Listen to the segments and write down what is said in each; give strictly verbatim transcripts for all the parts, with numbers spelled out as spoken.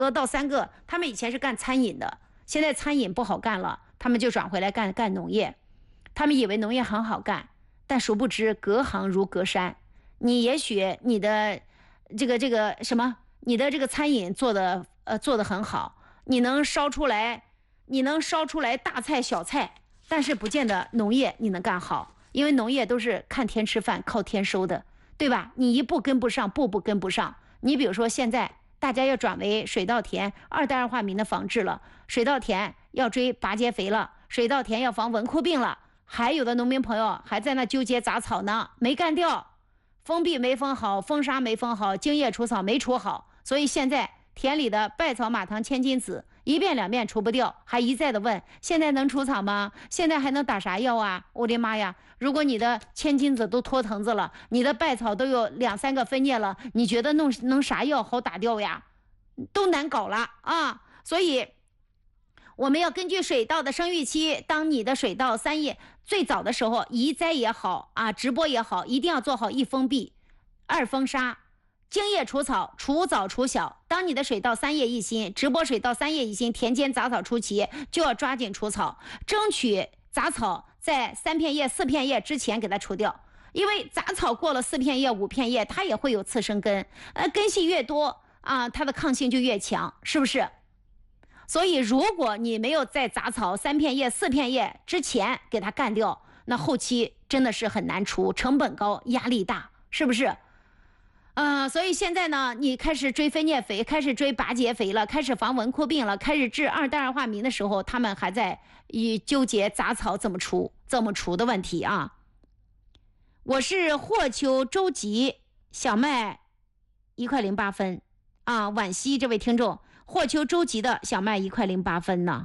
个到三个，他们以前是干餐饮的，现在餐饮不好干了，他们就转回来干干农业。他们以为农业很好干，但殊不知隔行如隔山。你也许你的这个这个什么，你的这个餐饮做的呃做的很好，你能烧出来，你能烧出来大菜小菜，但是不见得农业你能干好，因为农业都是看天吃饭，靠天收的，对吧？你一步跟不上，步步跟不上。你比如说现在大家要转为水稻田二代二化民的防治了，水稻田要追拔节肥了，水稻田要防蚊枯病了，还有的农民朋友还在那纠结杂草呢，没干掉，封闭没封好，封杀没封好，茎叶除草没除好，所以现在田里的败草、马唐、千金子一遍两遍除不掉，还一再的问现在能除草吗？现在还能打啥药啊？我的妈呀，如果你的千金子都脱藤子了，你的败草都有两三个分叶了，你觉得弄能啥药好打掉呀？都难搞了啊！所以我们要根据水稻的生育期，当你的水稻三叶最早的时候，移栽也好啊，直播也好，一定要做好一封闭、二封杀、茎叶除草，除早除小。当你的水稻三叶一心，直播水稻三叶一心，田间杂草初期就要抓紧除草，争取杂草在三片叶、四片叶之前给它除掉。因为杂草过了四片叶、五片叶，它也会有次生根，呃，根系越多啊，它的抗性就越强，是不是？所以如果你没有在杂草三片叶、四片叶之前给它干掉，那后期真的是很难除，成本高，压力大，是不是？呃，所以现在呢，你开始追分叶肥，开始追拔节肥了，开始防蚊枯病了，开始治二代二化民的时候，他们还在以纠结杂草怎么除、怎么除的问题啊。我是霍秋周吉小麦一块零八分啊，惋惜这位听众，霍秋周吉的小麦一块零八分呢。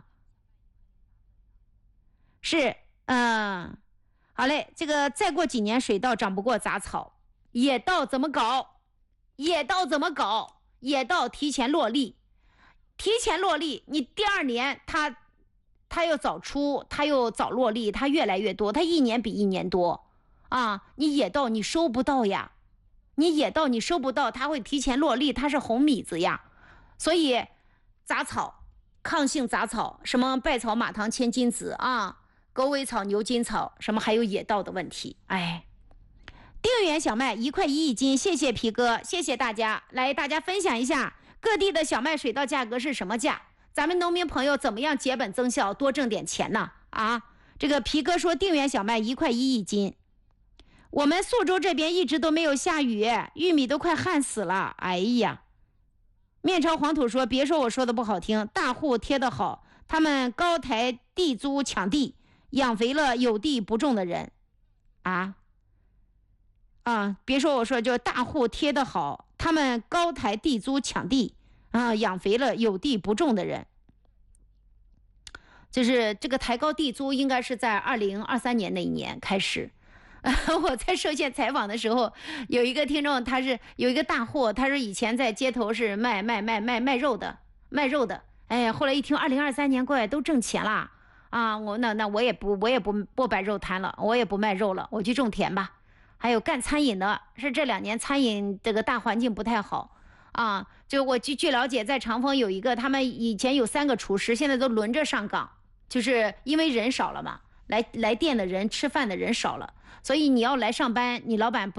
是，嗯，好嘞，这个再过几年水稻长不过杂草，野稻怎么搞？野稻怎么搞？野稻提前落粒，提前落粒，你第二年它它又早出，它又早落粒，它越来越多，它一年比一年多啊！你野稻你收不到呀，你野稻你收不到，它会提前落粒，它是红米子呀，所以杂草、抗性杂草，什么败草、马唐、千金子啊，狗尾草、牛筋草，什么还有野稻的问题，哎。定远小麦一块一一斤，谢谢皮哥，谢谢大家。来，大家分享一下各地的小麦水稻价格是什么价？咱们农民朋友怎么样节本增效，多挣点钱呢？啊，这个皮哥说定远小麦一块一一斤。我们宿州这边一直都没有下雨，玉米都快旱死了。哎呀，面朝黄土说，别说我说的不好听，大户贴得好，他们高抬地租抢地，养肥了有地不种的人啊。啊，别说我说，就大户贴得好，他们高抬地租抢地啊，养肥了有地不种的人。就是这个抬高地租，应该是在二零二三年那一年开始。我在受线采访的时候，有一个听众，他是有一个大户，他是以前在街头是卖卖卖卖卖肉的，卖肉的。哎，后来一听二零二三年过来都挣钱啦啊，我那那我也不我也不不摆肉摊了，我也不卖肉了，我去种田吧。还有干餐饮的，是这两年餐饮这个大环境不太好啊。就我据据了解，在长丰有一个，他们以前有三个厨师，现在都轮着上岗，就是因为人少了嘛，来来店的人吃饭的人少了，所以你要来上班，你老板不